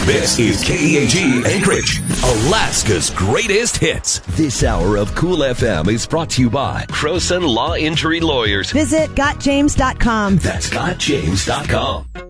This is KEAG Anchorage, Alaska's greatest hits. This hour of Cool FM is brought to you by Croson Law Injury Lawyers. Visit GotJames.com. That's GotJames.com.